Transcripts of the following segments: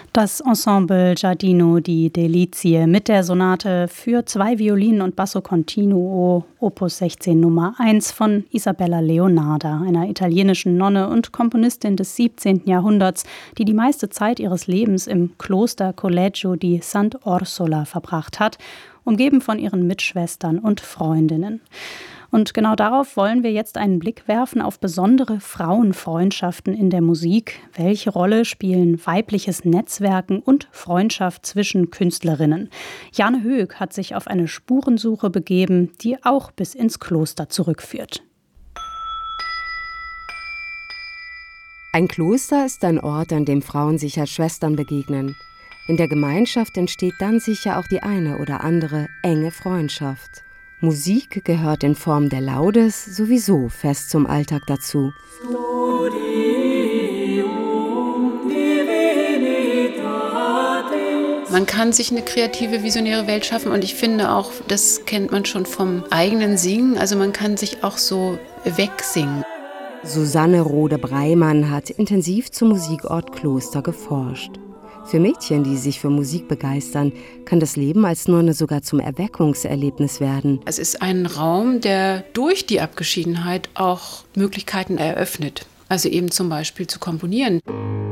Das Ensemble Giardino di Delizie mit der Sonate für 2 Violinen und Basso Continuo, Opus 16 Nummer 1 von Isabella Leonarda, einer italienischen Nonne und Komponistin des 17. Jahrhunderts, die die meiste Zeit ihres Lebens im Kloster Collegio di Sant'Orsola verbracht hat, umgeben von ihren Mitschwestern und Freundinnen. Und genau darauf wollen wir jetzt einen Blick werfen auf besondere Frauenfreundschaften in der Musik. Welche Rolle spielen weibliches Netzwerken und Freundschaft zwischen Künstlerinnen? Jane Höeg hat sich auf eine Spurensuche begeben, die auch bis ins Kloster zurückführt. Ein Kloster ist ein Ort, an dem Frauen sich als Schwestern begegnen. In der Gemeinschaft entsteht dann sicher auch die eine oder andere enge Freundschaft. Musik gehört in Form der Laudes sowieso fest zum Alltag dazu. Man kann sich eine kreative, visionäre Welt schaffen und ich finde auch, das kennt man schon vom eigenen Singen, also man kann sich auch so wegsingen. Susanne Rode-Breimann hat intensiv zum Musikort Kloster geforscht. Für Mädchen, die sich für Musik begeistern, kann das Leben als Nonne sogar zum Erweckungserlebnis werden. Es ist ein Raum, der durch die Abgeschiedenheit auch Möglichkeiten eröffnet. Also eben zum Beispiel zu komponieren.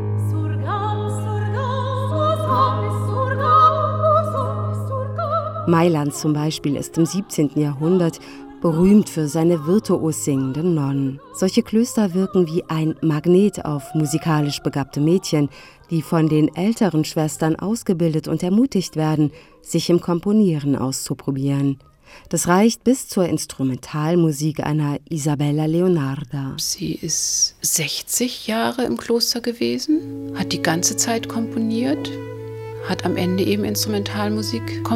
Mailand zum Beispiel ist im 17. Jahrhundert berühmt für seine virtuos singenden Nonnen. Solche Klöster wirken wie ein Magnet auf musikalisch begabte Mädchen, die von den älteren Schwestern ausgebildet und ermutigt werden, sich im Komponieren auszuprobieren. Das reicht bis zur Instrumentalmusik einer Isabella Leonarda. Sie ist 60 Jahre im Kloster gewesen, hat die ganze Zeit komponiert, hat am Ende eben Instrumentalmusik komponiert.